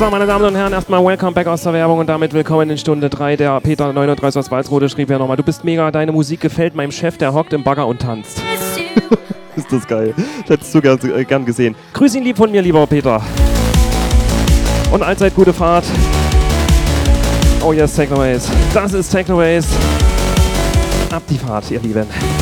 So, meine Damen und Herren, erstmal Welcome back aus der Werbung und damit willkommen in Stunde 3. Der Peter 39 aus Walsrode schrieb ja nochmal: Du bist mega, deine Musik gefällt meinem Chef, der hockt im Bagger und tanzt. Ist das geil. Das hättest du gern gesehen. Grüß ihn lieb von mir, lieber Peter. Und allzeit gute Fahrt. Oh yes, Technoways. Das ist Technoways. Ab die Fahrt, ihr Lieben.